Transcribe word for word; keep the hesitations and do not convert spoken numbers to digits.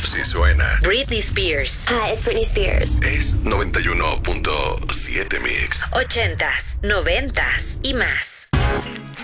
Así suena Britney Spears. Hi, it's Britney Spears. Es noventa y uno punto siete Mix. Ochentas, noventas y más.